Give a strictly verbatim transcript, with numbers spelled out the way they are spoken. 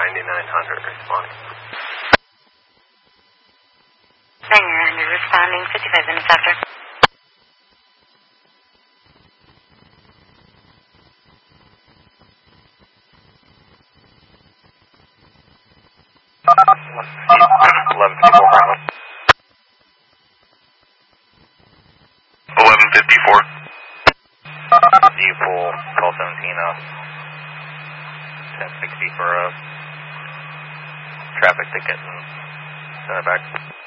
ninety-nine hundred responding. ninety-nine hundred responding, fifty-five minutes after. eleven fifty-four, Bravo. eleven fifty-four. Do you pull call seventeen up? ten sixty for a traffic ticket and send it back.